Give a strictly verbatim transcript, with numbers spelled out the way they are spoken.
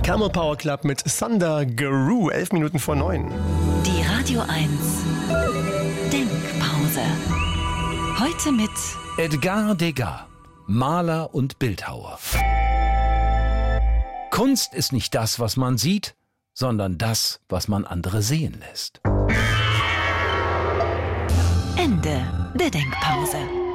Camel Power Club mit Thunder Guru, elf Minuten vor neun. Die Radio eins Denkpause. Heute mit Edgar Degas, Maler und Bildhauer. Kunst ist nicht das, was man sieht, sondern das, was man andere sehen lässt. Ende der Denkpause.